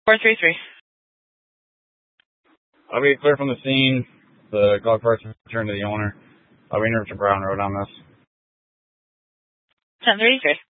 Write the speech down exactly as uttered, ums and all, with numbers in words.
four three three. I'll be clear from the scene. The golf cart's returned to the owner. I'll be near to Brown Road on this. ten thirty-three.